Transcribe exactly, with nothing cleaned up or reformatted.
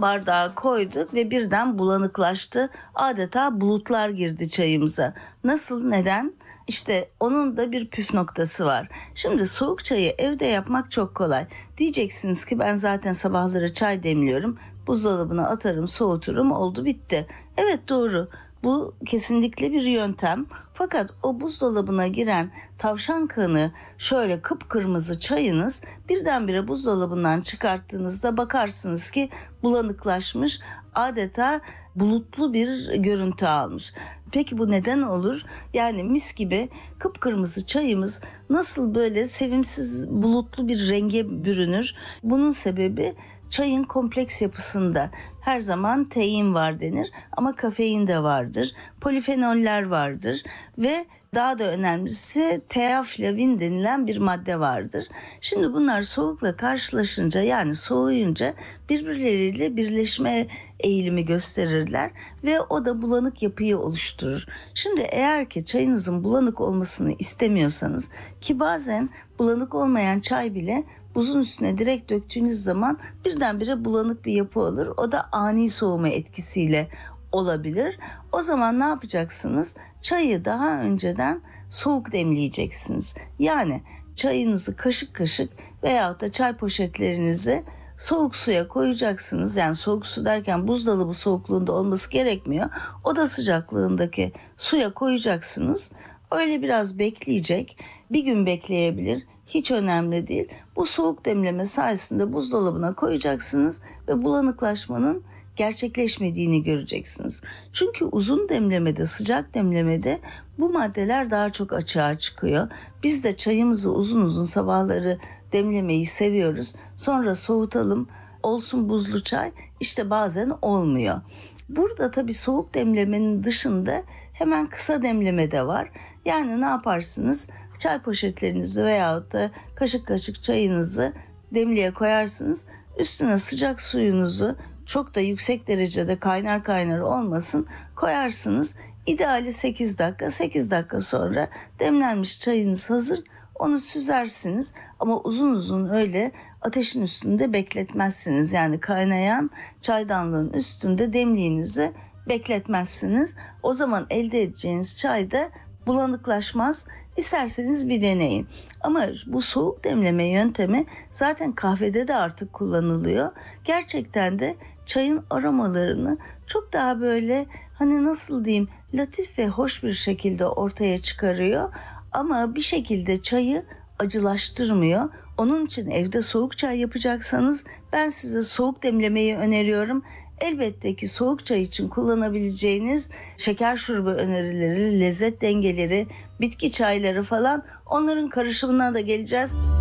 bardağa koyduk ve birden bulanıklaştı. Adeta bulutlar girdi çayımıza. Nasıl, neden? İşte onun da bir püf noktası var. Şimdi soğuk çayı evde yapmak çok kolay. Diyeceksiniz ki ben zaten sabahları çay demliyorum. Buzdolabına atarım, soğuturum, oldu bitti. Evet, doğru. Bu kesinlikle bir yöntem. Fakat o buzdolabına giren tavşan kanı şöyle kıpkırmızı çayınız birdenbire buzdolabından çıkarttığınızda bakarsınız ki bulanıklaşmış, adeta bulutlu bir görüntü almış. Peki bu neden olur? Yani mis gibi kıpkırmızı çayımız nasıl böyle sevimsiz bulutlu bir renge bürünür? Bunun sebebi çayın kompleks yapısında. Her zaman tein var denir ama kafein de vardır, polifenoller vardır ve daha da önemlisi teaflavin denilen bir madde vardır. Şimdi bunlar soğukla karşılaşınca, yani soğuyunca birbirleriyle birleşme eğilimi gösterirler ve o da bulanık yapıyı oluşturur. Şimdi eğer ki çayınızın bulanık olmasını istemiyorsanız, ki bazen bulanık olmayan çay bile buzun üstüne direkt döktüğünüz zaman birdenbire bulanık bir yapı olur. O da ani soğuma etkisiyle olabilir. O zaman ne yapacaksınız? Çayı daha önceden soğuk demleyeceksiniz. Yani çayınızı kaşık kaşık veyahut da çay poşetlerinizi soğuk suya koyacaksınız. Yani soğuk su derken buzdolabı soğukluğunda olması gerekmiyor. Oda sıcaklığındaki suya koyacaksınız. Öyle biraz bekleyecek. Bir gün bekleyebilir. Hiç önemli değil. Bu soğuk demleme sayesinde buzdolabına koyacaksınız ve bulanıklaşmanın gerçekleşmediğini göreceksiniz. Çünkü uzun demlemede, sıcak demlemede bu maddeler daha çok açığa çıkıyor. Biz de çayımızı uzun uzun sabahları demlemeyi seviyoruz. Sonra soğutalım, olsun buzlu çay. İşte bazen olmuyor. Burada tabii soğuk demlemenin dışında hemen kısa demleme de var. Yani ne yaparsınız? Çay poşetlerinizi veyahut da kaşık kaşık çayınızı demliğe koyarsınız. Üstüne sıcak suyunuzu, çok da yüksek derecede kaynar kaynar olmasın, koyarsınız. İdeali sekiz dakika. sekiz dakika sonra demlenmiş çayınız hazır. Onu süzersiniz ama uzun uzun öyle ateşin üstünde bekletmezsiniz. Yani kaynayan çaydanlığın üstünde demliğinizi bekletmezsiniz. O zaman elde edeceğiniz çay da bulanıklaşmaz. İsterseniz bir deneyin. Ama bu soğuk demleme yöntemi zaten kahvede de artık kullanılıyor. Gerçekten de çayın aromalarını çok daha böyle, hani nasıl diyeyim, latif ve hoş bir şekilde ortaya çıkarıyor. Ama bir şekilde çayı acılaştırmıyor. Onun için evde soğuk çay yapacaksanız ben size soğuk demlemeyi öneriyorum. Elbette ki soğuk çay için kullanabileceğiniz şeker şurubu önerileri, lezzet dengeleri, bitki çayları falan, onların karışımına da geleceğiz.